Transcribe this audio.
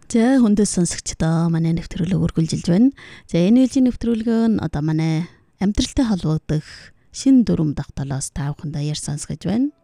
За хүндэс сонсогчдоо манай нэвтрүүлэг үргэлжилж байна. За энэ үеийн нэвтрүүлэг нь одоо манай амьдралтай холбогдох шин дүрм тогтолоос та бүхэндээ яар сонсгож байна.